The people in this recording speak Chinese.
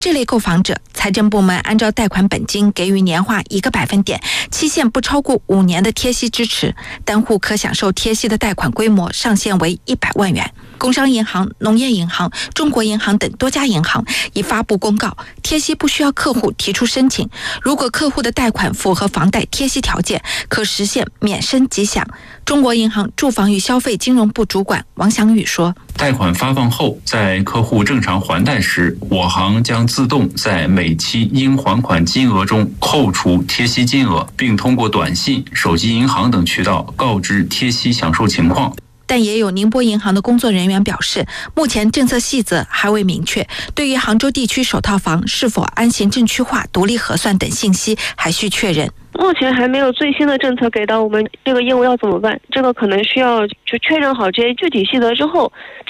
这类购房者，财政部门按照贷款本金给予年化1个百分点，期限不超过5年的贴息支持，单户可享受贴息的贷款规模上限为100万元。工商银行、农业银行、中国银行等多家银行已发布公告，贴息不需要客户提出申请，如果客户的贷款符合房贷贴息条件，可实现免申即享。中国银行住房与消费金融部主管王祥宇说， 贷款发放后，在客户正常还贷时，我行将自动在每期应还款金额中扣除贴息金额，并通过短信、手机银行等渠道告知贴息享受情况。 但也有宁波银行的工作人员表示，目前政策细则还未明确，对于杭州地区首套房是否按行政区划独立核算等信息还需确认。 目前还没有最新的政策给到我们，这个业务要怎么办？这个可能需要就确认好这些具体细则之后，